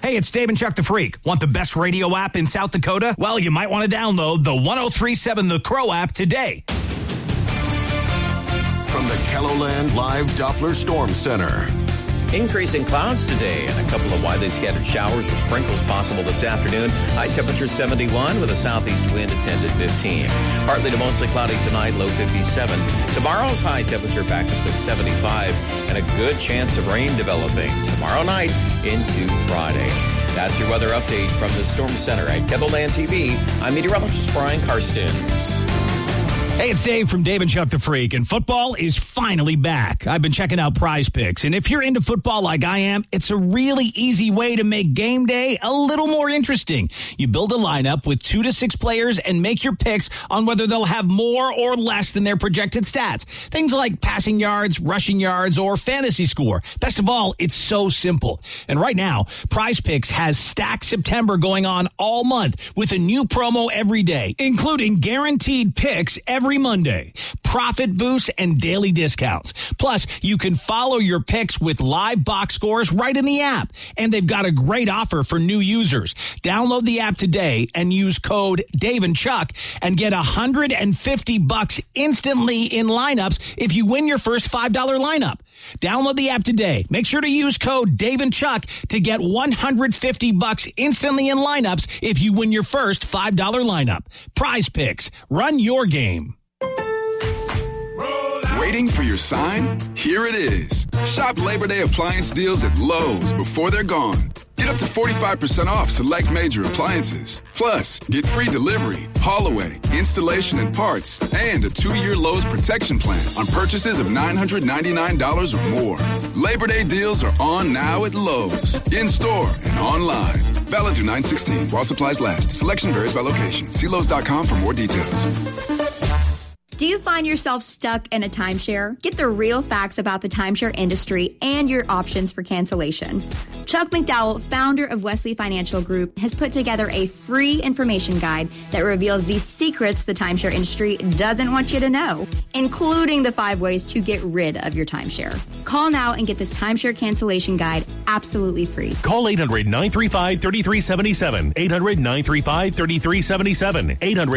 Hey, it's Dave and Chuck the Freak. Want the best radio app in South Dakota? Well, you might want to download the 1037 The Crow app today. From the KELOLAND Live Doppler Storm Center. Increasing clouds today and a couple of widely scattered showers or sprinkles possible this afternoon. High temperature 71 with a southeast wind at 10 to 15. Partly to mostly cloudy tonight, low 57. Tomorrow's high temperature back up to 75 and a good chance of rain developing tomorrow night into Friday. That's your weather update from the Storm Center at KELOLAND TV. I'm meteorologist Brian Karstens. Hey, it's Dave from Dave and Chuck the Freak, and football is finally back. I've been checking out Prize Picks, and if you're into football like I am, it's a really easy way to make game day a little more interesting. You build a lineup with 2 to 6 players and make your picks on whether they'll have more or less than their projected stats. Things like passing yards, rushing yards, or fantasy score. Best of all, it's so simple. And right now, Prize Picks has Stack September going on all month with a new promo every day, including guaranteed picks every Monday, profit boosts, and daily discounts. Plus, you can follow your picks with live box scores right in the app. And they've got a great offer for new users. Download the app today and use code Dave and Chuck and get $150 instantly in lineups if you win your first $5 lineup. Download the app today. Make sure to use code Dave and Chuck to get $150 instantly in lineups if you win your first $5 lineup. Prize Picks. Run your game. Waiting for your sign? Here it is. Shop Labor Day appliance deals at Lowe's before they're gone. Get up to 45% off select major appliances. Plus, get free delivery, haul away, installation and parts, and a 2-year Lowe's protection plan on purchases of $999 or more. Labor Day deals are on now at Lowe's, in-store and online. Valid through 9/16 while supplies last. Selection varies by location. See Lowe's.com for more details. Do you find yourself stuck in a timeshare? Get the real facts about the timeshare industry and your options for cancellation. Chuck McDowell, founder of Wesley Financial Group, has put together a free information guide that reveals the secrets the timeshare industry doesn't want you to know, including the 5 ways to get rid of your timeshare. Call now and get this timeshare cancellation guide absolutely free. Call 800-935-3377. 800-935-3377.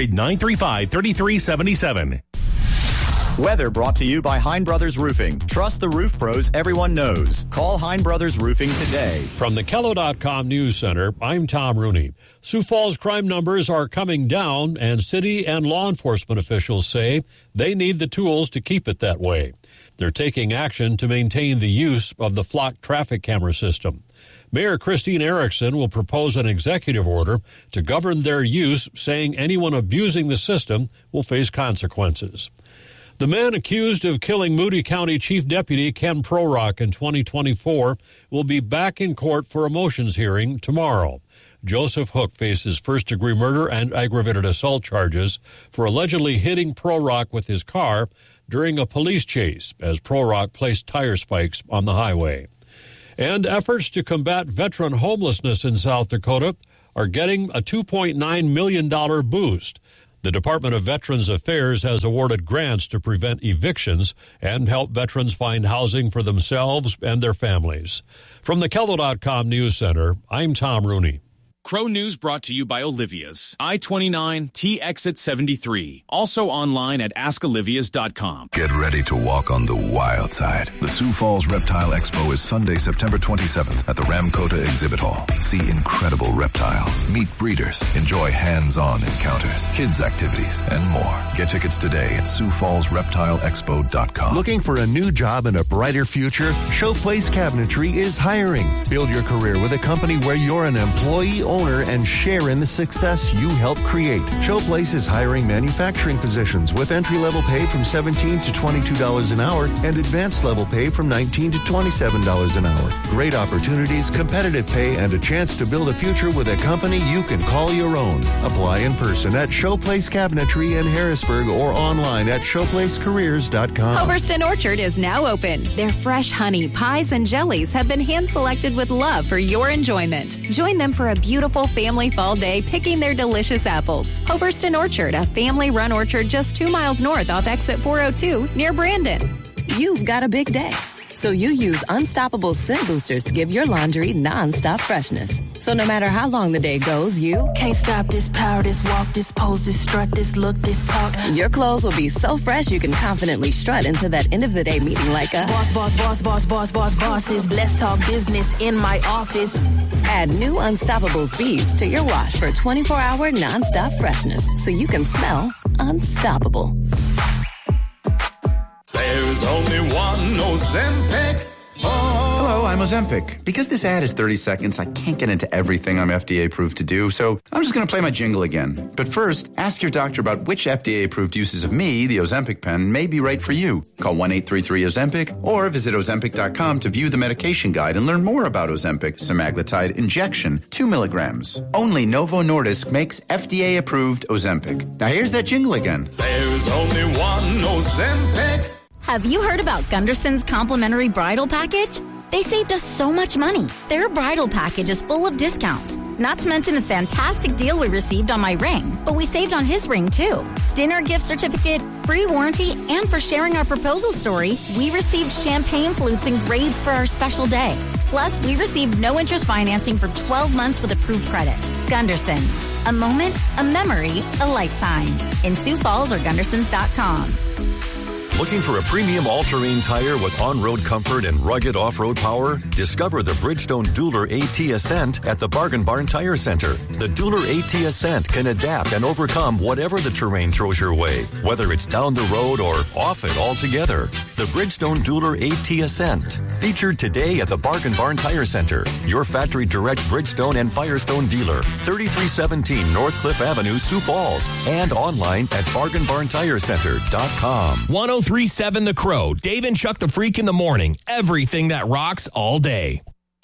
800-935-3377. Weather brought to you by Hein Brothers Roofing. Trust the roof pros everyone knows. Call Hein Brothers Roofing today. From the KELO.com News Center, I'm Tom Rooney. Sioux Falls crime numbers are coming down, and city and law enforcement officials say they need the tools to keep it that way. They're taking action to maintain the use of the Flock traffic camera system. Mayor Christine Erickson will propose an executive order to govern their use, saying anyone abusing the system will face consequences. The man accused of killing Moody County Chief Deputy Ken Prorock in 2024 will be back in court for a motions hearing tomorrow. Joseph Hook faces first-degree murder and aggravated assault charges for allegedly hitting Prorock with his car during a police chase as Prorock placed tire spikes on the highway. And efforts to combat veteran homelessness in South Dakota are getting a $2.9 million boost. The Department of Veterans Affairs has awarded grants to prevent evictions and help veterans find housing for themselves and their families. From the KELO.com News Center, I'm Tom Rooney. Crow News brought to you by Olivia's. I-29 T-Exit 73. Also online at askolivias.com. Get ready to walk on the wild side. The Sioux Falls Reptile Expo is Sunday, September 27th at the Ramkota Exhibit Hall. See incredible reptiles, meet breeders, enjoy hands-on encounters, kids' activities, and more. Get tickets today at SiouxFallsReptileExpo.com. Looking for a new job and a brighter future? Showplace Cabinetry is hiring. Build your career with a company where you're an employee owner and share in the success you help create. Showplace is hiring manufacturing positions with entry-level pay from $17 to $22 an hour and advanced level pay from $19 to $27 an hour. Great opportunities, competitive pay, and a chance to build a future with a company you can call your own. Apply in person at Showplace Cabinetry in Harrisburg or online at showplacecareers.com. Hoverston Orchard is now open. Their fresh honey, pies, and jellies have been hand-selected with love for your enjoyment. Join them for a beautiful family fall day picking their delicious apples. Hoverston Orchard, a family-run orchard just 2 miles north off exit 402 near Brandon. You've got a big day, So you use Unstoppable scent boosters to give your laundry nonstop freshness. So no matter how long the day goes, you can't stop this power, this walk, this pose, this strut, this look, this talk. Your clothes will be so fresh you can confidently strut into that end of the day meeting like a bosses. Let's talk business in my office. Add new Unstoppable beads to your wash for 24-hour nonstop freshness so you can smell unstoppable. There's only one Ozempic. Hello, I'm Ozempic. Because this ad is 30 seconds, I can't get into everything I'm FDA approved to do, so I'm just going to play my jingle again. But first, ask your doctor about which FDA approved uses of me, the Ozempic pen, may be right for you. Call 1-833-OZEMPIC or visit Ozempic.com to view the medication guide and learn more about Ozempic semaglutide injection, 2 milligrams. Only Novo Nordisk makes FDA approved Ozempic. Now here's that jingle again. There's only one Ozempic. Have you heard about Gunderson's complimentary bridal package? They saved us so much money. Their bridal package is full of discounts. Not to mention the fantastic deal we received on my ring, but we saved on his ring too. Dinner gift certificate, free warranty, and for sharing our proposal story, we received champagne flutes engraved for our special day. Plus, we received no interest financing for 12 months with approved credit. Gunderson's. A moment, a memory, a lifetime. In Sioux Falls or Gundersons.com. Looking for a premium all-terrain tire with on-road comfort and rugged off-road power? Discover the Bridgestone Dueler AT Ascent at the Bargain Barn Tire Center. The Dueler AT Ascent can adapt and overcome whatever the terrain throws your way, whether it's down the road or off it altogether. The Bridgestone Dueler AT Ascent. Featured today at the Bargain Barn Tire Center, your factory direct Bridgestone and Firestone dealer, 3317 North Cliff Avenue, Sioux Falls, and online at bargainbarntirecenter.com. 1037 The Crow, Dave and Chuck the Freak in the morning. Everything that rocks all day.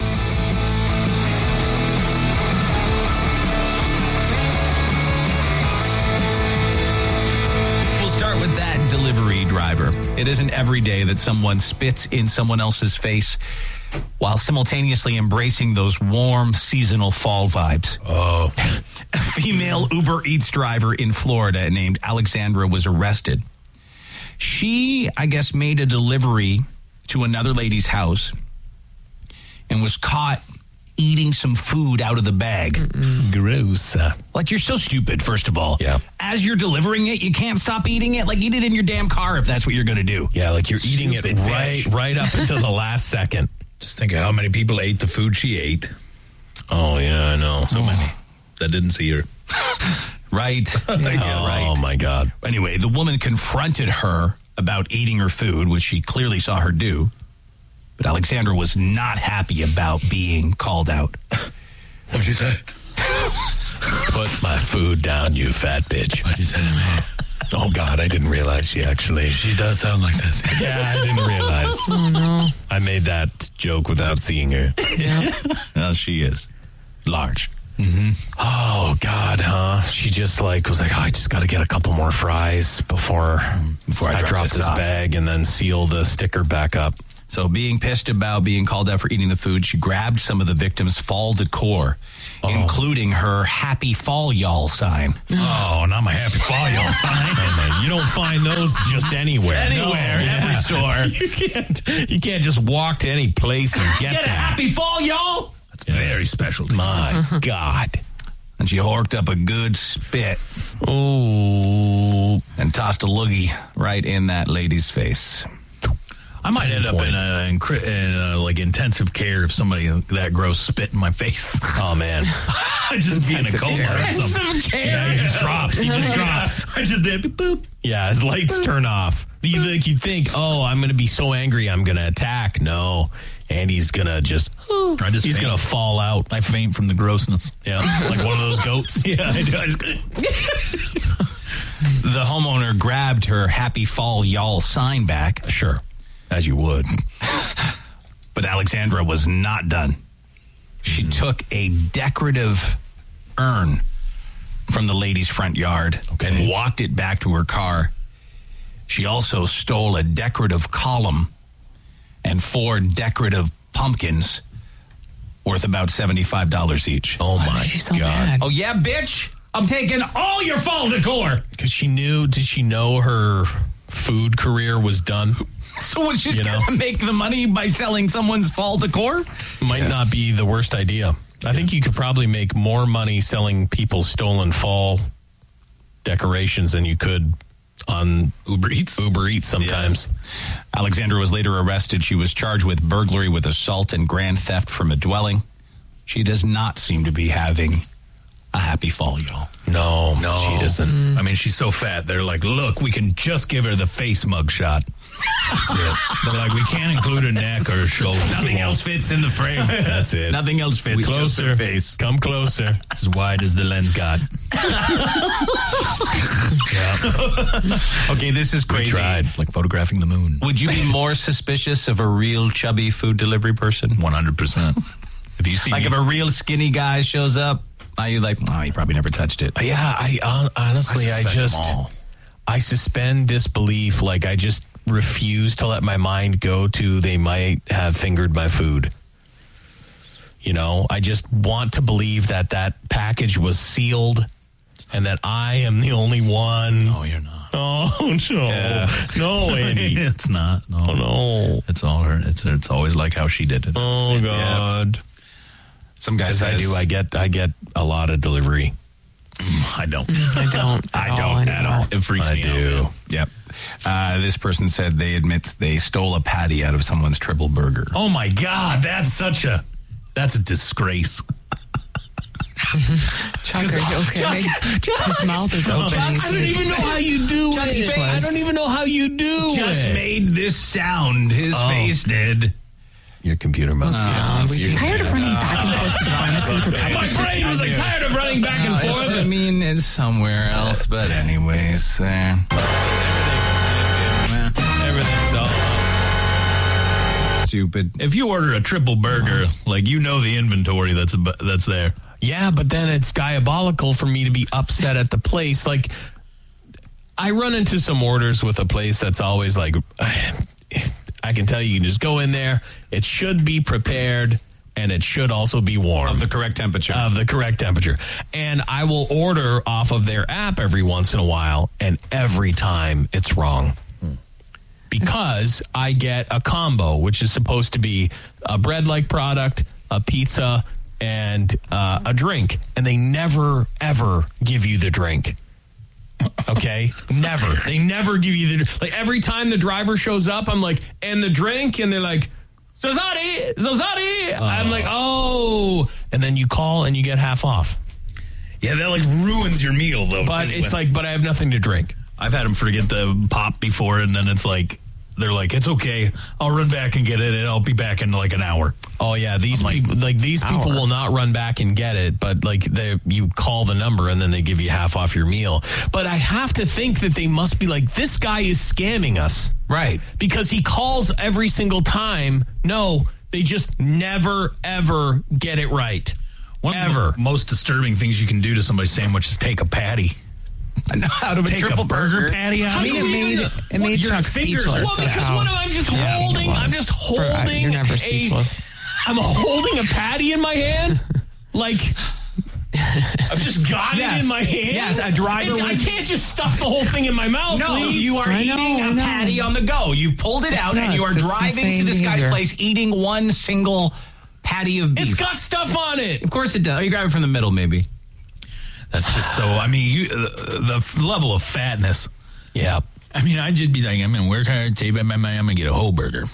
We'll start with that delivery driver. It isn't every day that someone spits in someone else's face while simultaneously embracing those warm seasonal fall vibes. Oh. A female Uber Eats driver in Florida named Alexandra was arrested. She, I guess, made a delivery to another lady's house and was caught eating some food out of the bag. Gross. Like, you're so stupid, first of all. Yeah. As you're delivering it, you can't stop eating it. Like, eat it in your damn car if that's what you're going to do. Yeah, like you're eating it right up until the last second. Just think of how many people ate the food she ate. Oh, yeah, I know. So many that didn't see her. Right. Yeah, right. Oh, my God. Anyway, the woman confronted her about eating her food, which she clearly saw her do. But Alexandra was not happy about being called out. What'd she say? Put my food down, you fat bitch. What'd she say to me? Oh, God, I didn't realize she does sound like this. Yeah, I didn't realize. Oh, no. I made that joke without seeing her. Yeah. Well, she is large. Mm-hmm. Oh, God, huh? She just was like, I just got to get a couple more fries before I drop this bag and then seal the sticker back up. So being pissed about being called out for eating the food, she grabbed some of the victim's fall decor, including her Happy Fall Y'all sign. Oh, not my Happy Fall Y'all sign. Hey, man, you don't find those just anywhere. Every store. You can't just walk to any place and get a Happy Fall Y'all? That's very special to my God. And she horked up a good spit. Oh. And tossed a loogie right in that lady's face. I might end up in intensive care if somebody that gross spit in my face. Oh, man. I just be in a coma or something. Intensive care. Yeah, he just drops. I just did boop. Yeah, his lights turn off. You think, I'm going to be so angry I'm going to attack. No. Andy's going to he's going to fall out. I faint from the grossness. Yeah, like one of those goats. Yeah, I do. The homeowner grabbed her Happy Fall Y'all sign back. Sure. As you would. But Alexandra was not done. She took a decorative urn from the lady's front yard and walked it back to her car. She also stole a decorative column and 4 decorative pumpkins worth about $75 each. Oh, my God. Mad. Oh, yeah, bitch? I'm taking all your fall decor. Because did she know her food career was done? So she's going to make the money by selling someone's fall decor? Might not be the worst idea. I think you could probably make more money selling people's stolen fall decorations than you could on Uber Eats sometimes. Yeah. Alexandra was later arrested. She was charged with burglary with assault and grand theft from a dwelling. She does not seem to be having a happy fall, y'all. No, she doesn't. I mean, she's so fat. They're like, look, we can just give her the face mug shot. That's it. They're like, we can't include a neck or a shoulder. Nothing else fits in the frame. That's it. Nothing else fits. Closer. Just her face. Come closer. It's as wide as the lens got. Okay, this is crazy. We tried. It's like photographing the moon. Would you be more suspicious of a real chubby food delivery person? 100%. If you see, like, if a real skinny guy shows up, are you like, oh, he probably never touched it? Yeah, I honestly, I suspend disbelief. Like, I just refuse to let my mind go to they might have fingered my food. You know, I just want to believe that package was sealed and that I am the only one. No, you're not. Oh, no. Yeah. No, Andy. It's not. No. Oh, no. It's all her. It's always like how she did it. Oh, God. Yeah. Some guys says, I get a lot of delivery. I don't. I don't at all. It freaks me out. Yep. This person said they admit they stole a patty out of someone's triple burger. Oh my God, that's a disgrace. Chuck, are you okay? His mouth is open. I don't even know how you do it. I don't even know how you do Just it. made this sound. His face did. Your computer must be tired of running back and forth to the pharmacy for packages. My brain was like tired of running back and forth. I mean, it's somewhere else, but anyways, everything's all stupid. If you order a triple burger, like, you know the inventory that's there. Yeah, but then it's diabolical for me to be upset at the place. Like, I run into some orders with a place that's always like, I can tell you can just go in there. It should be prepared, and it should also be warm. Of the correct temperature. And I will order off of their app every once in a while, and every time it's wrong. Because I get a combo, which is supposed to be a bread-like product, a pizza, and a drink. And they never, ever give you the drink. Okay? Never. They never give you the... Like, every time the driver shows up, I'm like, and the drink? And they're like, Zozati! I'm like, oh. And then you call and you get half off. Yeah, that, like, ruins your meal, though. But it's like, but I have nothing to drink. I've had them forget the pop before, and then it's like, they're like, it's okay. I'll run back and get it, and I'll be back in like an hour. Oh yeah, these people will not run back and get it, but like you call the number and then they give you half off your meal. But I have to think that they must be like, this guy is scamming us, right? Because he calls every single time. No, they just never ever get it right. One of the most disturbing things you can do to somebody's sandwich is take a patty. Out of a triple burger patty out. I mean, it made Chuck speechless. Well, because what am I just holding? I'm just holding. You're never speechless. I'm holding a patty in my hand, like I've just got it in my hand. Yes, a driver. I can't just stuff the whole thing in my mouth. No, please. you are eating a patty on the go. You pulled it out and you are driving to this guy's place, eating one single patty of beef. It's got stuff on it. Of course it does. Or you grab it from the middle, maybe. That's just so, I mean, the level of fatness. Yeah. I mean, I'd just be like, I'm going to work hard, save up my money, I'm going to get a whole burger.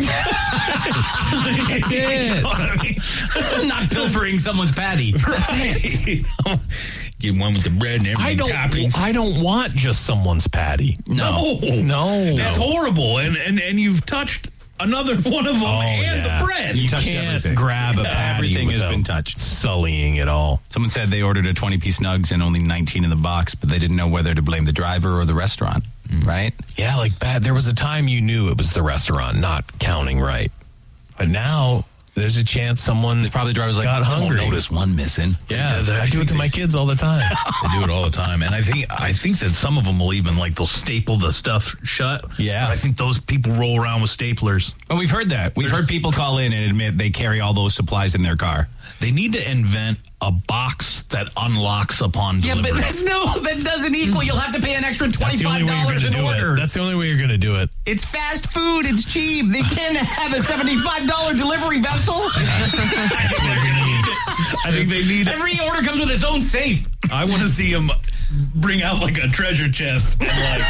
That's it. I mean, not pilfering someone's patty. That's it. Get one with the bread and everything, toppings. I don't want just someone's patty. No. That's horrible. And you've touched another one of them the bread. You can't grab a patty. Everything has been touched. Sullying it all. Someone said they ordered a 20-piece nugs and only 19 in the box, but they didn't know whether to blame the driver or the restaurant, right? Yeah, like bad. There was a time you knew it was the restaurant not counting right. But now there's a chance someone probably driver's like, got hungry. Won't notice one missing. Yeah, I do it to my kids all the time. They do it all the time. And I think that some of them will even, like, they'll staple the stuff shut. Yeah. I think those people roll around with staplers. Well, we've heard that. We've heard people call in and admit they carry all those supplies in their car. They need to invent a box that unlocks upon delivery. Yeah, but that doesn't equal. You'll have to pay an extra $25 an order. That's the only way you're going to do it. It's fast food. It's cheap. They can't have a $75 delivery vessel. I think they need... Every order comes with its own safe. I want to see them bring out like a treasure chest. And like,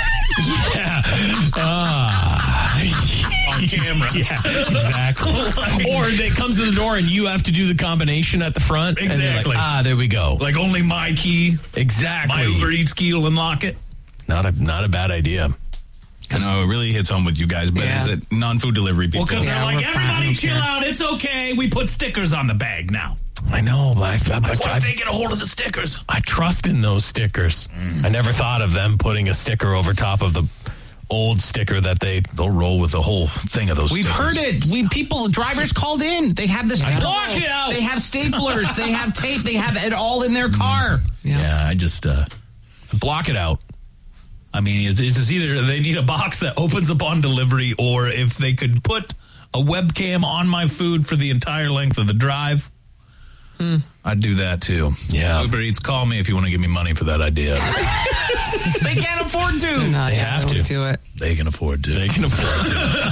on camera. Yeah, exactly. Or it comes to the door and you have to do the combination at the front. Exactly. Like, there we go. Like only my key. Exactly. My Uber Eats key will unlock it. Not a bad idea. I know it really hits home with you guys, but is it non-food delivery people? Well, because they're like, everybody chill out. It's okay. We put stickers on the bag now. I know, but what if they get a hold of the stickers? I trust in those stickers. I never thought of them putting a sticker over top of the old sticker that they'll roll with the whole thing of those We've stickers. heard it. Drivers called in. They have this. I blocked it out. They have staplers. They have tape. They have it all in their car. Yeah, I just block it out. I mean, it's either they need a box that opens upon delivery, or if they could put a webcam on my food for the entire length of the drive, I'd do that too. Yeah. Uber Eats, call me if you want to give me money for that idea. They can't afford to. They have to do it. They can afford to. They can afford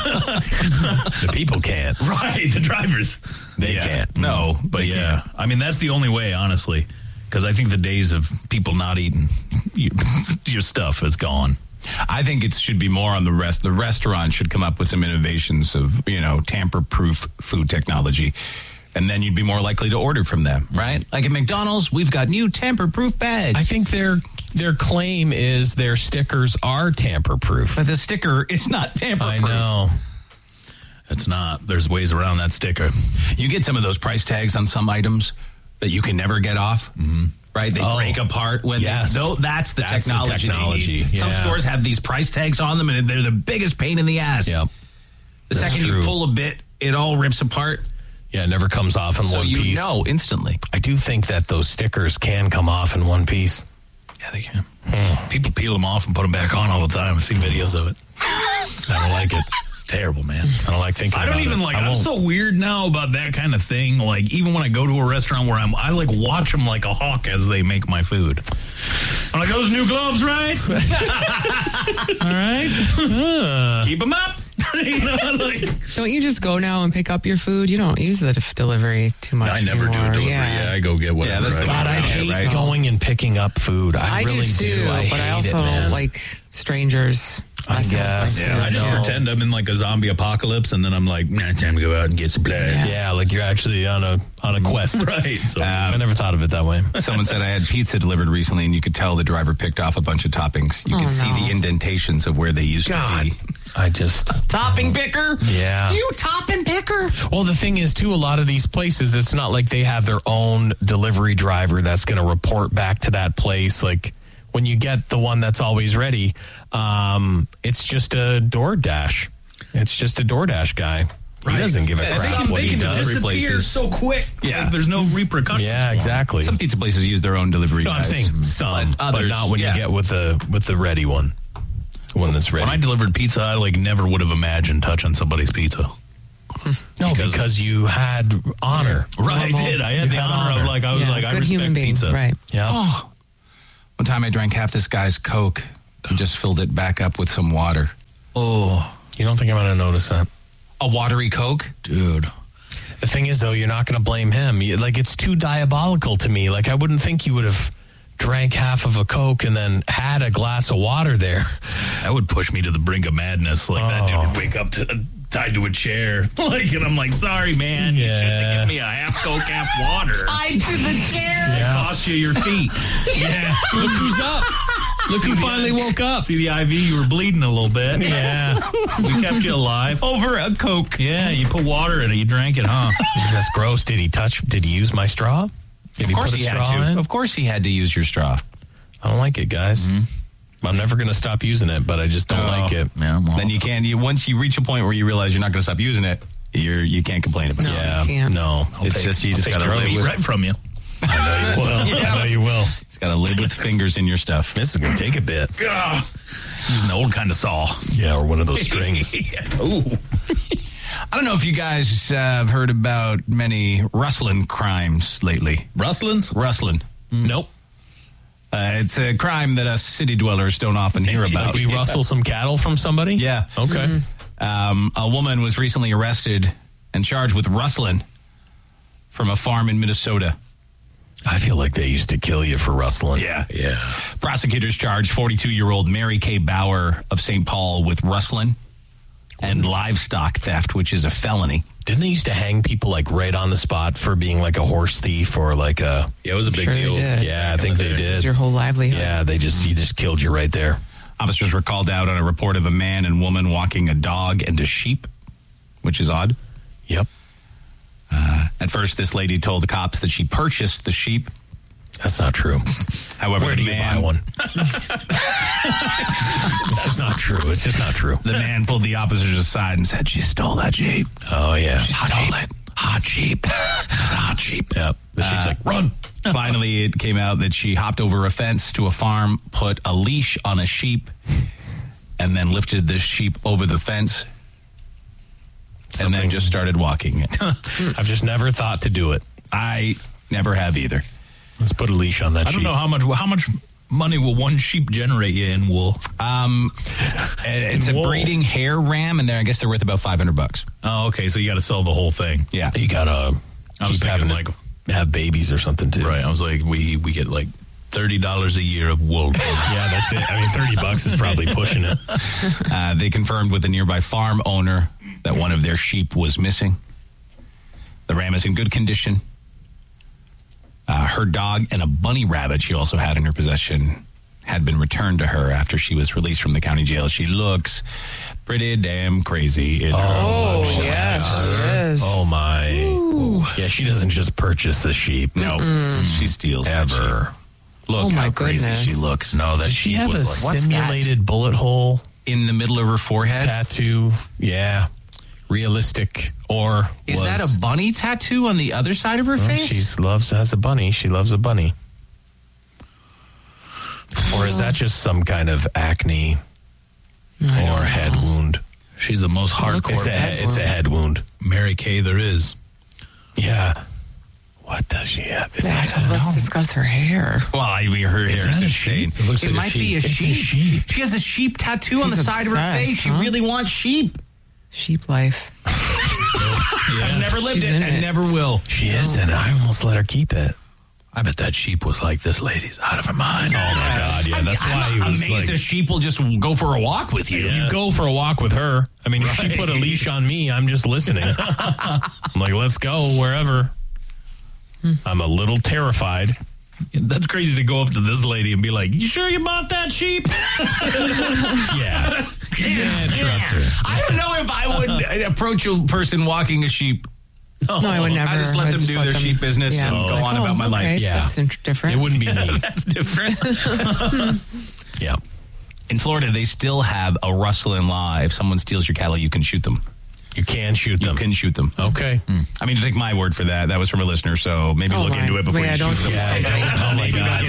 to. The people can't. Right, the drivers. They can't. No, but yeah. I mean, that's the only way, honestly, because I think the days of people not eating your stuff is gone. I think it should be more on the rest. The restaurant should come up with some innovations of, tamper-proof food technology. And then you'd be more likely to order from them, right? Like at McDonald's, we've got new tamper-proof bags. I think their claim is their stickers are tamper-proof. But the sticker is not tamper-proof. I know. It's not. There's ways around that sticker. You get some of those price tags on some items that you can never get off. Mm-hmm. Right? They break apart when that's the technology. They need. Some stores have these price tags on them, and they're the biggest pain in the ass. Yep. The second you pull a bit, it all rips apart. Yeah, it never comes off in one piece. So you know instantly. I do think that those stickers can come off in one piece. Yeah, they can. People peel them off and put them back on all the time. I've seen videos of it. I don't like it. It's terrible, man. I don't like thinking about it. I don't even like it. I'm so weird now about that kind of thing. Like, even when I go to a restaurant where I like watch them like a hawk as they make my food. I'm like, those new gloves, right? All right. Keep them up. Don't you just go now and pick up your food? You don't use the delivery too much. I never do delivery. Yeah, I go get whatever. God, I hate going and picking up food. I really do. But I also don't like strangers. I guess. Yeah, I just pretend I'm in like a zombie apocalypse, and then I'm like, time to go out and get some blood. Yeah, like you're actually on a quest. Right. So, I never thought of it that way. Someone said I had pizza delivered recently, and you could tell the driver picked off a bunch of toppings. You could see the indentations of where they used to be. I just... Topping picker? Yeah. You topping picker? Well, the thing is, too, a lot of these places, it's not like they have their own delivery driver that's going to report back to that place. Like, when you get the one that's always ready, it's just a DoorDash. It's just a DoorDash guy. He doesn't give a crap what he does. Disappear so quick. Yeah. Like, there's no repercussions. Yeah, exactly. Some pizza places use their own delivery No, I'm guys. saying some, others, but not when you get with the ready one. One that's ready. When I delivered pizza, I never would have imagined touching somebody's pizza. No, because you had honor. Right, I did. I had the honor of I was I respect pizza. Right. Yeah. Oh. One time I drank half this guy's Coke and just filled it back up with some water. Oh. You don't think I'm going to notice that? A watery Coke? Dude. The thing is, though, you're not going to blame him. It's too diabolical to me. I wouldn't think you would have drank half of a Coke and then had a glass of water there. That would push me to the brink of madness. That dude would wake up tied to a chair. And I'm like, sorry, man. You shouldn't have given me a half Coke, half water. Tied to the chair. Yeah. Cost you your feet. Yeah. Look who's up. Look who finally woke up. See the IV? You were bleeding a little bit. Yeah. We kept you alive. Over a Coke. Yeah, you put water in it. You drank it, huh? That's gross. Did he use my straw? Of course he had to. Of course he had to use your straw. I don't like it, guys. Mm-hmm. I'm never going to stop using it, but I just don't like it. Yeah, well. Then you can. Once you reach a point where you realize you're not going to stop using it, you can't complain about it. Yeah, you can't. No. You just got to live right from you. I know you will. I know you will. He's got to live with fingers in your stuff. This is going to take a bit. Using the old kind of saw. Yeah, or one of those strings. Ooh. I don't know if you guys have heard about many rustling crimes lately. Rustlins? Rustling. Nope. It's a crime that us city dwellers don't often hear about. Like we rustle some cattle from somebody? Yeah. Okay. A woman was recently arrested and charged with rustling from a farm in Minnesota. I feel like they used to kill you for rustling. Yeah. Yeah. Prosecutors charged 42-year-old Mary Kay Bauer of St. Paul with rustling and livestock theft, which is a felony. Didn't they used to hang people like right on the spot for being like a horse thief or like a... Yeah, it was a big deal. Yeah, I think they did. It's your whole livelihood. Yeah, you just killed you right there. Officers were called out on a report of a man and woman walking a dog and a sheep, which is odd. Yep. At first, this lady told the cops that she purchased the sheep. That's not true. However, where do you buy one? It's just not true. It's just not true. The man pulled the officers aside and said, "She stole that sheep." Oh, yeah. She stole it. Hot sheep. It's a hot sheep. Yep. The sheep's like, run. Finally, it came out that she hopped over a fence to a farm, put a leash on a sheep, and then lifted the sheep over the fence, and then just started walking it. I've just never thought to do it. I never have either. Let's put a leash on that sheep. I don't know how much money will one sheep generate you in wool? It's a breeding hair ram, and I guess they're worth about $500. Oh, okay. So you got to sell the whole thing. Yeah, you got to. I was thinking like have babies or something too. Right. I was like, we get like $30 a year of wool. Yeah, that's it. I mean, $30 is probably pushing it. They confirmed with a nearby farm owner that one of their sheep was missing. The ram is in good condition. Her dog and a bunny rabbit she also had in her possession had been returned to her after she was released from the county jail. She looks pretty damn crazy in her own looks. Yes, she is. Oh, my. Ooh. Yeah, she doesn't just purchase a sheep. No, she steals ever. Look my how crazy goodness. she looks. No, that Does she sheep have was a like, simulated bullet hole in the middle of her forehead? Tattoo. Yeah. Realistic. Or is that a bunny tattoo on the other side of her face? She has a bunny. She loves a bunny. Or is that just some kind of acne or head wound? She's the most hardcore. It's a head wound. Mary Kay there is. Yeah. What does she have? Let's discuss her hair. Well, I mean, her hair is insane. It looks It like might be a sheep. She has a sheep tattoo on the She's side of her obsessed, face. She huh? really wants sheep. Sheep life. I've never lived She's it in and it. never will. She is, and I almost let her keep it. I bet that sheep was like, this lady's out of her mind. Oh, my God. Yeah, that's why he was amazed like... a sheep will just go for a walk with you. You go for a walk with her. I mean, if she put a leash on me, I'm just listening. I'm like, let's go wherever. I'm a little terrified. That's crazy to go up to this lady and be like, you sure you bought that sheep? Yeah. Can't trust her. I don't know if I would approach a person walking a sheep. No, I would never. I just let them do their sheep business and go on about my life. Yeah. That's different. It wouldn't be me. That's different. Yeah. In Florida, they still have a rustling law. If someone steals your cattle, you can shoot them. You can shoot them. You can shoot them. Okay. I mean, take my word for that. That was from a listener, so maybe look into it before you shoot them. Oh, my God.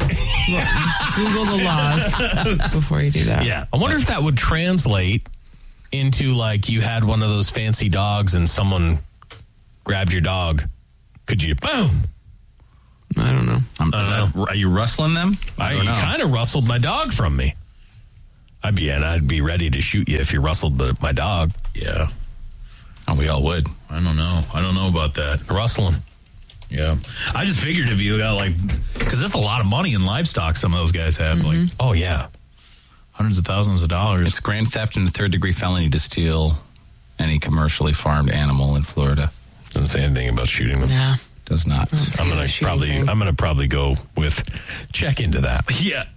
Google the laws before you do that. Yeah. I wonder if that would translate into like you had one of those fancy dogs and someone grabbed your dog. Could you, boom? I don't know. Are you rustling them? You kind of rustled my dog from me. I'd be ready to shoot you if you rustled my dog. Yeah. Oh, we all would. I don't know. I don't know about that. Rustling. Yeah. I just figured if you got like, because that's a lot of money in livestock some of those guys have. Mm-hmm. Like, oh, yeah. Hundreds of thousands of dollars. It's grand theft and a third-degree felony to steal any commercially farmed animal in Florida. Doesn't say anything about shooting them. Yeah. Does not. I'm gonna probably go with check into that. Yeah.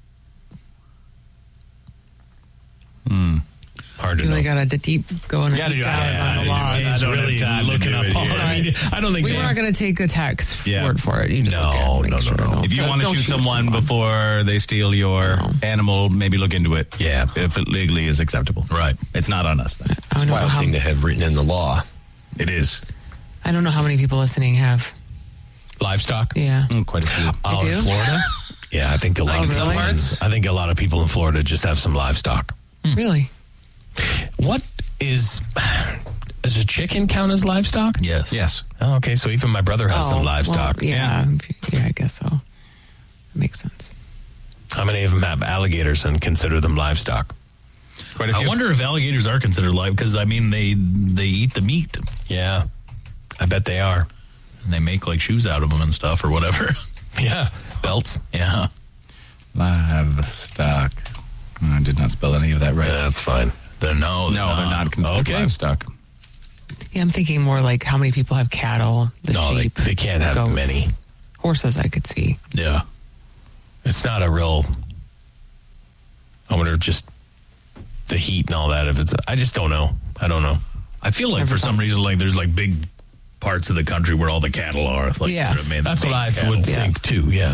Hard to know. Really got a deep going on the laws. It's really looking up. I don't think we were not going to take a text word for it. You just No. If you want to shoot someone before they steal your animal, maybe look into it. Yeah. If it legally is acceptable. Right. It's not on us then. It's a wild thing to have written in the law. It is. I don't know how many people listening have Livestock? Yeah. Quite a few. They do? In Florida? Yeah, I think a lot of really? I think a lot of people in Florida just have some livestock. Really? What is Does a chicken count as livestock? Yes. Yes. Oh, okay, so even my brother has some livestock. Well, yeah, I guess so. That makes sense. How many of them have alligators and consider them livestock? Quite a few. I wonder if alligators are considered live because, I mean, they eat the meat. Yeah, I bet they are. And they make like shoes out of them and stuff or whatever. Yeah, belts. Yeah. Livestock. I did not spell any of that right. Yeah, that's fine. They're not considered livestock. Yeah, I'm thinking more like how many people have cattle, sheep. They can't have goats. many. Horses, I could see. Yeah. It's not a real. I wonder if just the heat and all that. If it's, I just don't know. I don't know. I feel like for some reason, like there's like big parts of the country where all the cattle are. Like, Yeah. That's what I would think too. Yeah.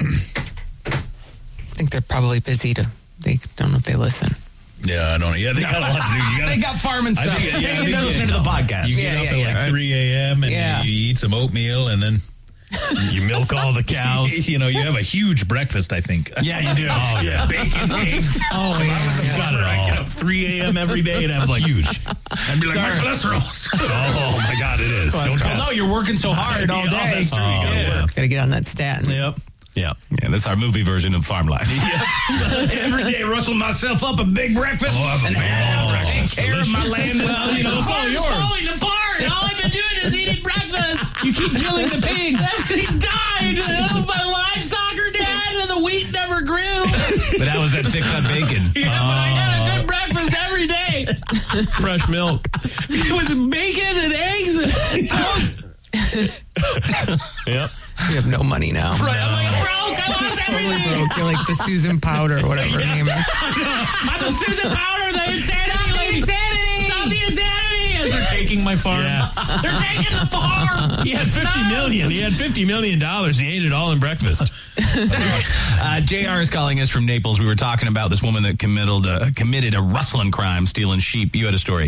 I think they're probably busy they don't know if they listen. Yeah, I don't know. Yeah, they got a lot to do. They got farming stuff. They're listening to the podcast. You get up at like 3 a.m. and you eat some oatmeal and then you milk all the cows. You have a huge breakfast, I think. Yeah, you do. Oh, yeah. Bacon, eggs. Oh, yeah. Got it all. I get up 3 a.m. every day and have like huge. And be like, my cholesterol. Oh, my God, it is. Don't tell. No, you're working so hard all day. That's true. You gotta work. Gotta get on that statin. Yep. Yeah. Yeah, that's our movie version of farm life. Every day, rustle myself up a big breakfast and take care of my land. Well, it's all yours. Falling apart. All I've been doing is eating breakfast. You keep killing the pigs. He's died. My livestock are dead, and the wheat never grew. But that was that thick cut bacon. Yeah, but I got a good breakfast every day. Fresh milk. With bacon and eggs and Yep. You have no money now. Right, I'm like broke. I lost everything. Totally broke. You're like the Susan Powder or whatever her name is. I'm the Susan Powder. The insanity. Stop the insanity. As they're taking my farm. Yeah. They're taking the farm. He had $50 million. He had $50 million. He ate it all in breakfast. JR is calling us from Naples. We were talking about this woman that committed a rustling crime, stealing sheep. You had a story.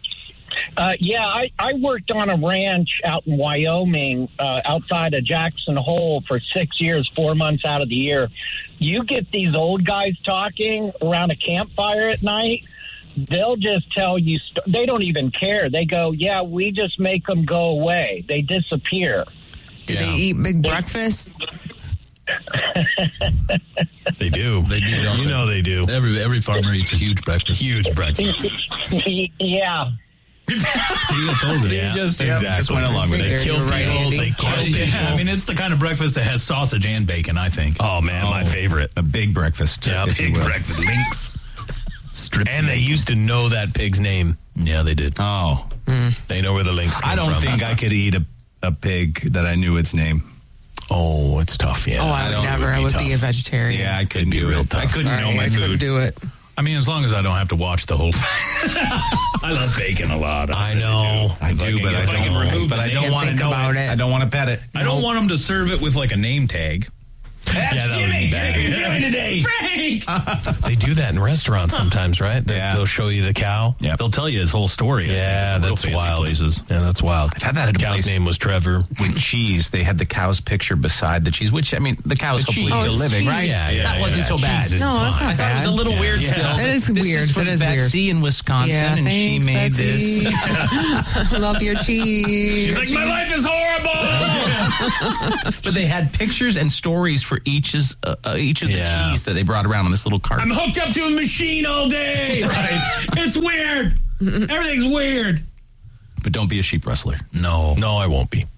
I worked on a ranch out in Wyoming, outside of Jackson Hole for 6 years, 4 months out of the year. You get these old guys talking around a campfire at night, they'll just tell you, they don't even care. They go, yeah, we just make them go away. They disappear. Do they eat big breakfast? They do. They do. Don't You know they do. Every farmer eats a huge breakfast. Huge breakfast. Yeah. See, I told you. Yeah, Just went along with it. They kill people. They kill people. Yeah, I mean, it's the kind of breakfast that has sausage and bacon, I think. Oh, man, my favorite. A big breakfast. Yeah, if you big will. breakfast. Links. Strips and they used to know that pig's name. Yeah, they did. Oh. They know where the links came I don't from. think I could eat a pig that I knew its name. Oh, it's tough, yeah. Oh, I would never. I would be a vegetarian. Yeah, I couldn't do it. I couldn't know my I couldn't food. do it. I mean, as long as I don't have to watch the whole thing. I love bacon a lot. I know. I do, but I don't want to know about it. I don't want to pet it. I don't want them to serve it with like a name tag. That's Yeah, that would be Jimmy. bad. Today. Frank. They do that in restaurants sometimes, right? They'll show you the cow. Yeah, they'll tell you his whole story. Yeah, that's wild. Places. Yeah, that's wild. I've had that at a cow's place name was Trevor. with cheese. They had the cow's picture beside the cheese, which, I mean, the cow's hopefully still living, right? Yeah, That wasn't so bad. Cheese is No, that's fine. not I thought it was a little weird still. That is This weird. Is from That is Betsy weird. in Wisconsin, Yeah, and she thanks, made Betsy. this. Love your cheese. She's like, my life is horrible. But they had pictures and stories for each of the cheese that they brought around on this little cart. I'm hooked up to a machine all day. Right. It's weird. Everything's weird. But don't be a sheep rustler. No, I won't be.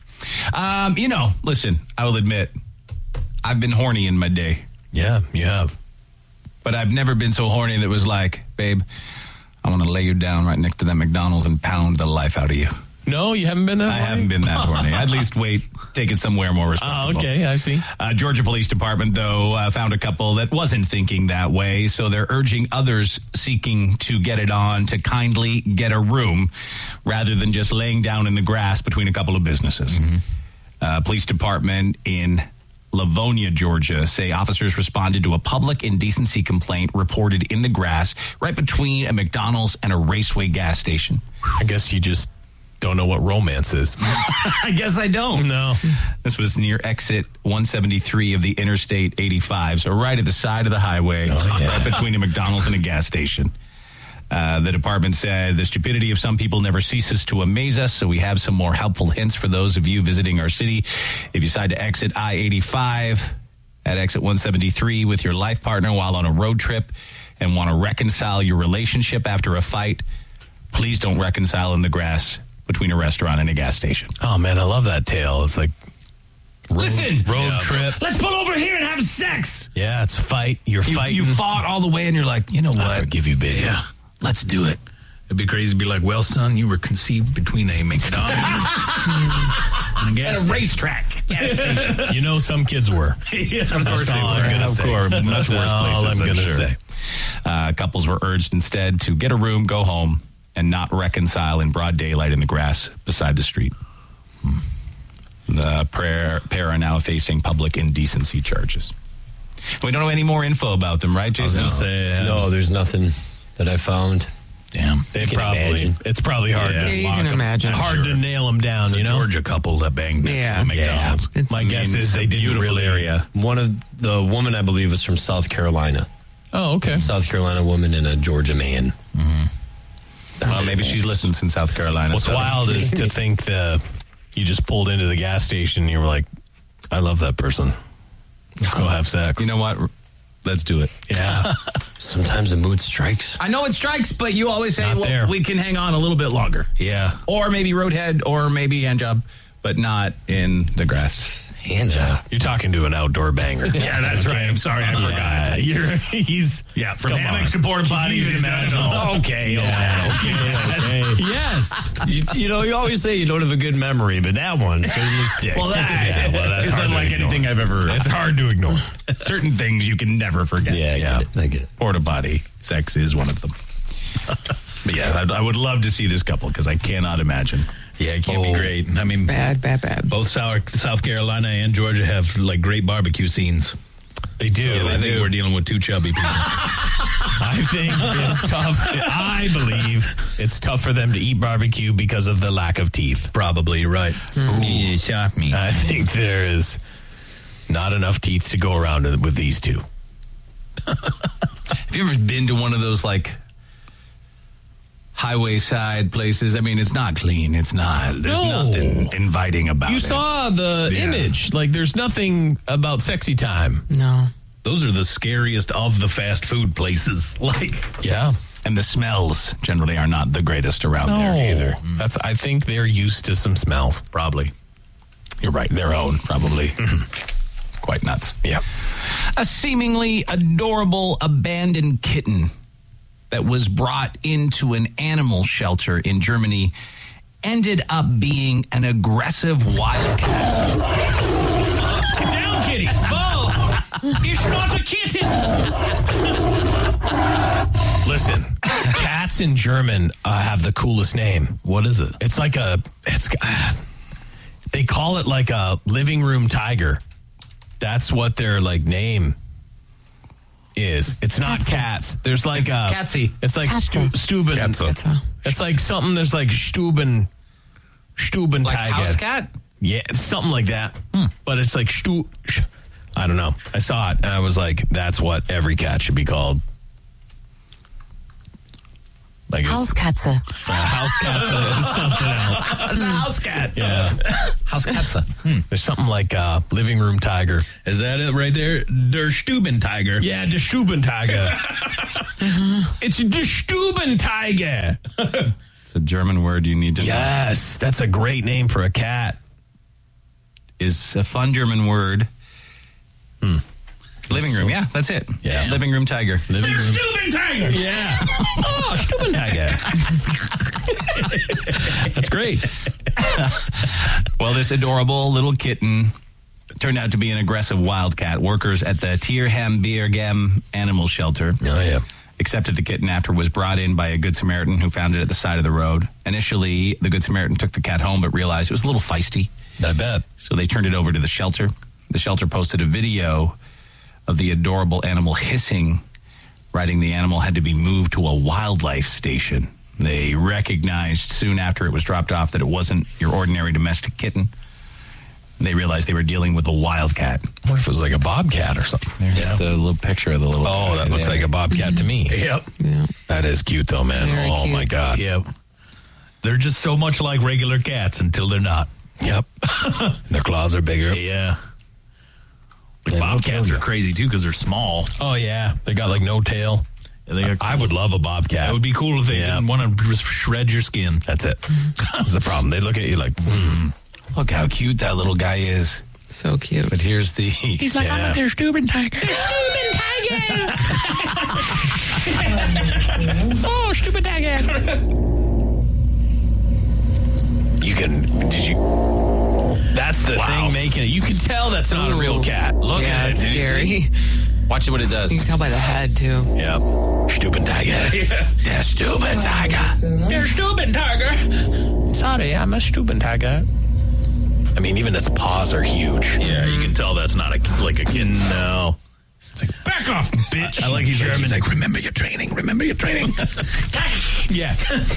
Listen, I will admit, I've been horny in my day. Yeah, you have. But I've never been so horny that was like, babe, I want to lay you down right next to that McDonald's and pound the life out of you. No, you haven't been that horny? I haven't been that horny. At least take it somewhere more respectable. Oh, okay, I see. Georgia Police Department, though, found a couple that wasn't thinking that way, so they're urging others seeking to get it on to kindly get a room rather than just laying down in the grass between a couple of businesses. Police Department in Livonia, Georgia, say officers responded to a public indecency complaint reported in the grass right between a McDonald's and a Raceway gas station. I guess you just don't know what romance is. I guess I don't. No. This was near exit 173 of the Interstate 85, so right at the side of the highway, right between a McDonald's and a gas station. The department said the stupidity of some people never ceases to amaze us, so we have some more helpful hints for those of you visiting our city. If you decide to exit I-85 at exit 173 with your life partner while on a road trip and want to reconcile your relationship after a fight, please don't reconcile in the grass between a restaurant and a gas station. Oh, man, I love that tale. It's like road trip. Let's pull over here and have sex. Yeah, it's fight. You're fighting. You fought all the way, and you're like, you know what? I forgive you, baby. Yeah, let's do it. It'd be crazy to be like, well, son, you were conceived between a McDonald's and a racetrack. Gas station. You know, some kids were. Yeah, of course they were. Of course, much worse places, I'm going to sure. say. Couples were urged instead to get a room, go home, and not reconcile in broad daylight in the grass beside the street. The pair are now facing public indecency charges. We don't know any more info about them, right, Jason? No, there's nothing that I found. Damn. It's probably hard to you lock can them. imagine. Hard to nail them down, It's a Georgia couple that banged next to a McDonald's. My guess is they didn't really. area. One of the woman, I believe, is from South Carolina. Oh, okay. South Carolina woman and a Georgia man. Well, maybe she's listened in South Carolina. What's wild is to think you just pulled into the gas station and you were like, I love that person. Let's go have sex. You know what? Let's do it. Yeah. Sometimes the mood strikes. I know it strikes, but you always say, Not there. we can hang on a little bit longer. Yeah. Or maybe roadhead, or maybe hand job, but not in the grass. Hand job. You're talking to an outdoor banger. Yeah, that's right. I'm sorry, I forgot. From hammocks to porta potties. Okay. Yes. You know, you always say you don't have a good memory, but that one certainly sticks. That's It's unlike anything I've ever. It's hard to ignore. Certain things you can never forget. Yeah, I get it. Porta potty sex is one of them. But yeah, I would love to see this couple because I cannot imagine. Yeah, it can't be great. I mean, Bad. both South Carolina and Georgia have like great barbecue scenes. They do. So I think we're dealing with two chubby people. I think it's tough. I believe it's tough for them to eat barbecue because of the lack of teeth. Probably right. You shot me. I think there is not enough teeth to go around with these two. Have you ever been to one of those like highway side places? I mean, it's not clean. It's not. There's nothing inviting about it. You saw the image. Like, there's nothing about sexy time. No. Those are the scariest of the fast food places. Yeah. And the smells generally are not the greatest around there either. I think they're used to some smells. Probably. You're right. Their own, probably. Quite nuts. Yeah. A seemingly adorable abandoned kitten that was brought into an animal shelter in Germany ended up being an aggressive wildcat. Get down, kitty. Bo, it's not a kitten. Listen, cats in German have the coolest name. What is it? It's like they call it like a living room tiger. That's what their like name is. It's not cats. There's like Catsy. It's like Stuben. It's like something. There's like Stuben Like tiger. house cat? Yeah, it's something like that. But it's like I don't know. I saw it and I was like, that's what every cat should be called. Like Hauskatze. Hauskatze is something else. It's a house cat. Yeah. Hauskatze. There's something like living room tiger. Is that it right there? Der Stuben Tiger. Yeah, der Stuben Tiger. It's der Stuben Tiger. It's a German word you need to know. Yes, that's a great name for a cat. Is a fun German word. Living room, yeah, that's it. Yeah. Living room tiger. Living room. Stuben Tiger. Yeah. Oh, Stuben Tiger. That's great. Well, this adorable little kitten turned out to be an aggressive wildcat. Workers at the Tierheim animal shelter accepted the kitten after it was brought in by a Good Samaritan who found it at the side of the road. Initially, the Good Samaritan took the cat home but realized it was a little feisty. I bet. So they turned it over to the shelter. The shelter posted a video of the adorable animal hissing, writing the animal had to be moved to a wildlife station. They recognized soon after it was dropped off that it wasn't your ordinary domestic kitten. They realized they were dealing with a wildcat. I wonder if it was like a bobcat or something. There's the little picture of the little. Oh, that looks like a bobcat to me. Yep. Yeah. That is cute, though, man. Very oh, cute. my God. Yep. They're just so much like regular cats until they're not. Yep. Their claws are bigger. Yeah. Like bobcats are crazy, too, because they're small. Oh, yeah. They got like no tail. Yeah, I would love a bobcat. It would be cool if they didn't want to just shred your skin. That's it. That's the problem. They look at you like, Look how cute that little guy is. So cute. But here's the. He's like, I'm a stupid tiger. Stupid tiger! Oh, stupid tiger! You can. Did you? That's the thing making it. You can tell that's not a real cat. Look at it. It's Did you scary. see? Watch what it does. You can tell by the head, too. Yep. Stupid tiger. Der stupid tiger. You're stupid tiger. Sorry, I'm a stupid tiger. I mean, even its paws are huge. Yeah, you can tell that's not like a kid. No. It's like, back off, bitch. I like he's German. He's like, remember your training. Remember your training. Yeah.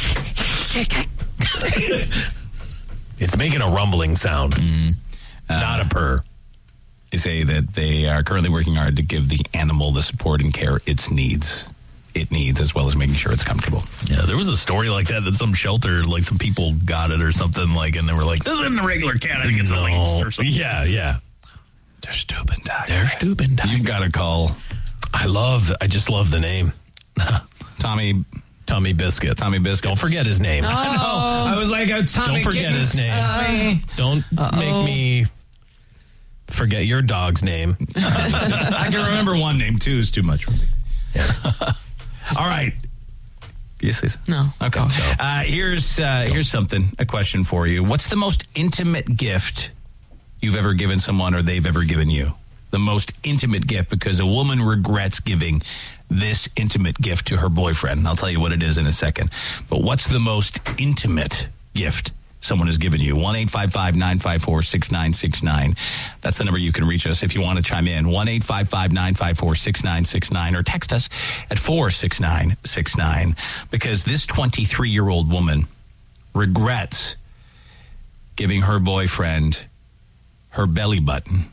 It's making a rumbling sound, not a purr. They say that they are currently working hard to give the animal the support and care it needs, as well as making sure it's comfortable. Yeah, there was a story like that some shelter, like some people got it or something, like, and they were like, this isn't a regular cat. I think it's a lynx or something. Yeah. They're stupid tiger. They're stupid tiger. You've got to call. I just love the name. Tommy Biscuits. Tommy Biscuits. Don't forget his name. Oh. I know. I was like, Tommy. Don't forget his name. Don't make me forget your dog's name. I can remember one name. Two is too much for me. Yeah. All right. Yes, Lisa. No. Okay. Here's a question for you. What's the most intimate gift you've ever given someone or they've ever given you? The most intimate gift, because a woman regrets giving this intimate gift to her boyfriend. And I'll tell you what it is in a second. But what's the most intimate gift someone has given you? 1-855-954-6969. That's the number you can reach us if you want to chime in. 1-855-954-6969, or text us at 46969. Because this 23-year-old woman regrets giving her boyfriend her belly button.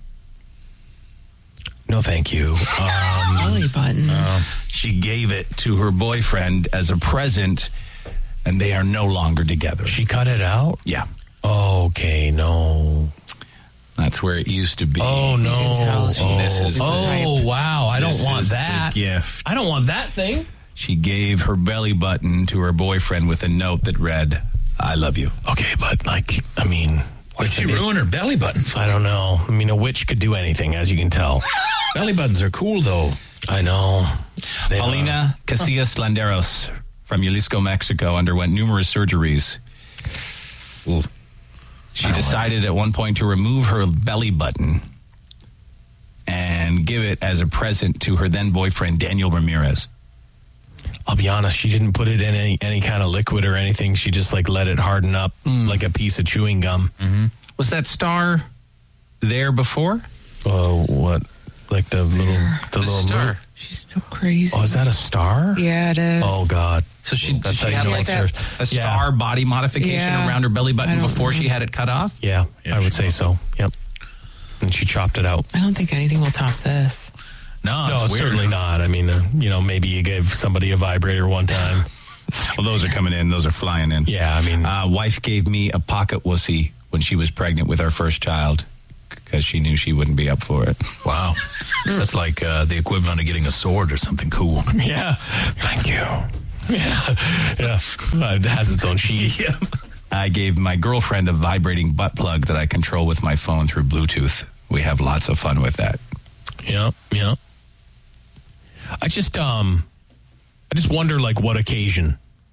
No, thank you. Belly button. She gave it to her boyfriend as a present, and they are no longer together. She cut it out? Yeah. Okay, no. That's where it used to be. Oh, no. Wow. I don't want that gift. I don't want that thing. She gave her belly button to her boyfriend with a note that read, I love you. Okay, but Why'd she ruin her belly button? I don't know. I mean, a witch could do anything, as you can tell. Belly buttons are cool, though. I know. Paulina Casillas Landeros from Jalisco, Mexico, underwent numerous surgeries. Ooh. She decided at one point to remove her belly button and give it as a present to her then boyfriend, Daniel Ramirez. I'll be honest, she didn't put it in any kind of liquid or anything. She just let it harden up like a piece of chewing gum. Mm-hmm. Was that star there before? What? Like the little star. moon? She's so crazy. Oh, is that a star? Yeah, it is. Oh, God. So she That's how you had know like it's a star body modification around her belly button before she had it cut off? Yeah, I would say so. Yep. And she chopped it out. I don't think anything will top this. No, it's certainly not. I mean, maybe you gave somebody a vibrator one time. Well, those are coming in. Those are flying in. Yeah, I mean. Wife gave me a pocket wussy when she was pregnant with our first child because she knew she wouldn't be up for it. Wow. That's like the equivalent of getting a sword or something cool. Yeah. Thank you. Yeah. It has its own sheath. Yeah. I gave my girlfriend a vibrating butt plug that I control with my phone through Bluetooth. We have lots of fun with that. Yeah. I just wonder, what occasion,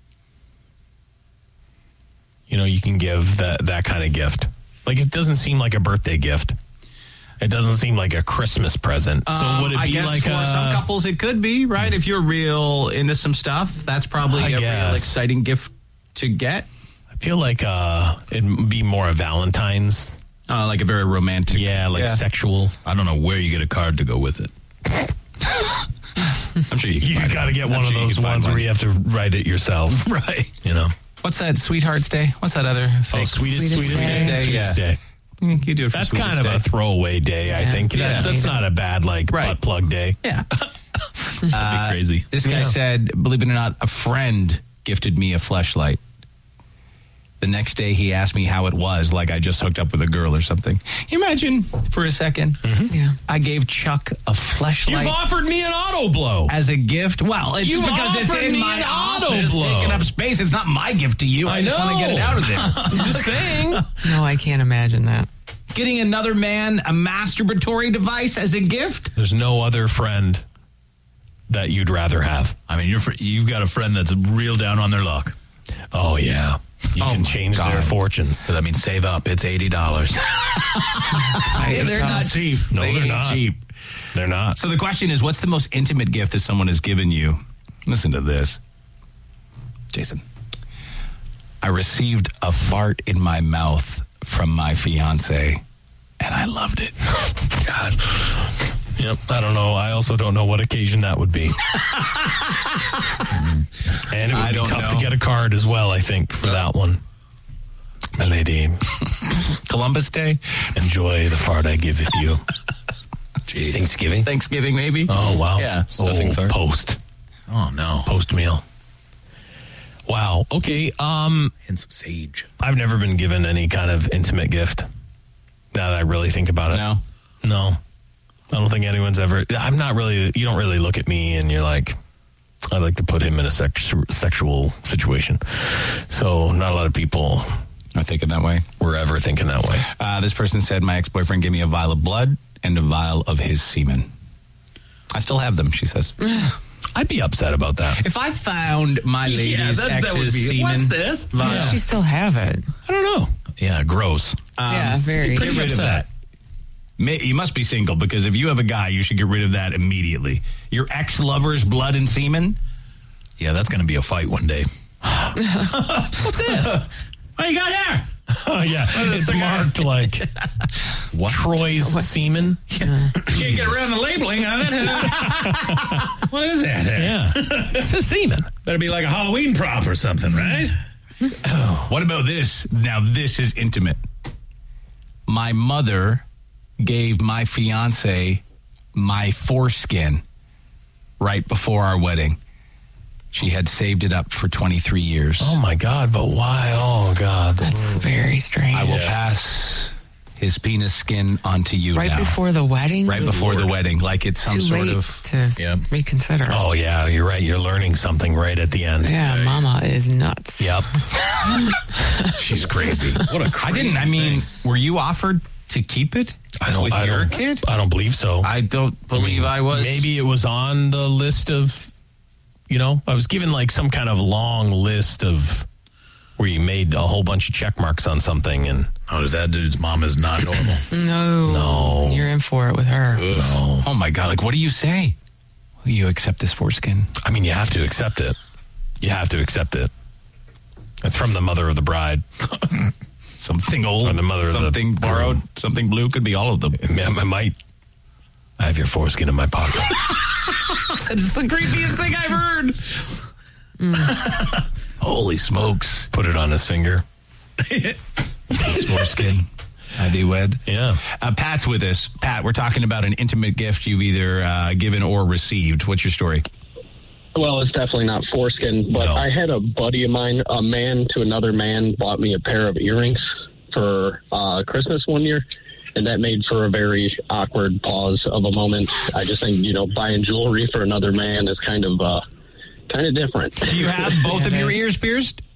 you can give that kind of gift. It doesn't seem like a birthday gift. It doesn't seem like a Christmas present. So would it be for some couples it could be, right? If you're real into some stuff, that's probably a real exciting gift to get. I feel like it'd be more a Valentine's. Like a very romantic. Yeah, sexual. I don't know where you get a card to go with it. I'm sure you got to get one of those ones where you have to write it yourself. Right. What's that, Sweetheart's Day? What's that other fake? Sweetest Day. Yeah. Day. You do it for That's Sweetest kind of Day. a throwaway day, I think. That's not a bad, butt plug day. Yeah. That'd be crazy. This guy said, believe it or not, a friend gifted me a fleshlight. The next day he asked me how it was, like I just hooked up with a girl or something. You imagine for a second? Yeah. I gave Chuck a fleshlight. You've offered me an auto blow. As a gift? Well, it's You've because it's offered in me my an auto office, blow. taking up space. It's not my gift to you. I just want to get it out of there. I'm just saying. No, I can't imagine that. Getting another man a masturbatory device as a gift? There's no other friend that you'd rather have. I mean, you've got a friend that's real down on their luck. Oh, yeah. You can change their fortunes. So that means save up. It's $80. They're not cheap. No, They they're ain't not. cheap. They're not. So the question is, what's the most intimate gift that someone has given you? Listen to this. Jason. I received a fart in my mouth from my fiance, and I loved it. God. Yep. I don't know. I also don't know what occasion that would be. And it would be tough to get a card as well, I think, for that one. My lady. Columbus Day. Enjoy the fart I give you. Thanksgiving? Thanksgiving, maybe. Oh, wow. Yeah. Stuffing fart. Post. Oh, no. Post meal. Wow. Okay. And some sage. I've never been given any kind of intimate gift. Now that I really think about it. No. I don't think anyone's ever. I'm not really. You don't really look at me and you're like, I'd like to put him in a sexual situation. So not a lot of people are thinking that way. Were ever thinking that way. This person said, my ex-boyfriend gave me a vial of blood and a vial of his semen. I still have them, she says. I'd be upset about that. If I found my lady's ex's semen. What's this? Vial, Does she still have it? I don't know. Yeah, gross. Yeah, very. Get rid of that. You must be single, because if you have a guy, you should get rid of that immediately. Your ex-lover's blood and semen? Yeah, that's going to be a fight one day. What's this? What you got here? Oh, yeah. It's marked like Troy's semen. You can't get around the labeling on it. What is that? Yeah. It's a semen. Better be like a Halloween prop or something, right? What about this? Now, this is intimate. My mother gave my fiance my foreskin right before our wedding. She had saved it up for 23 years. Oh, my God. But why? Oh, God. That's very strange. I will pass his penis skin onto you Right now. before the wedding? Right before the wedding. Like it's some Too sort late of... to reconsider. Oh, yeah. You're right. You're learning something right at the end. Yeah, Mama is nuts. Yep. She's crazy. What a crazy were you offered to keep it? I don't believe so. I don't believe I was. Maybe it was on the list of, I was given like some kind of long list of where you made a whole bunch of check marks on something. And that dude's mom is not normal. No. You're in for it with her. No. Oh my God. Like, what do you say? Will you accept this foreskin? I mean, you have to accept it. You have to accept it. It's from the mother of the bride. Something old. Or the mother of the something borrowed. Something blue. Could be all of them. I might. I have your foreskin in my pocket. It's the creepiest thing I've heard. Holy smokes. Put it on his finger. His foreskin. ID wed. Yeah. Pat's with us. Pat, we're talking about an intimate gift you've either given or received. What's your story? Well, it's definitely not foreskin, but I had a buddy of mine, a man to another man, bought me a pair of earrings for Christmas one year, and that made for a very awkward pause of a moment. I just think, buying jewelry for another man is kind of different. Do you have both of your ears pierced?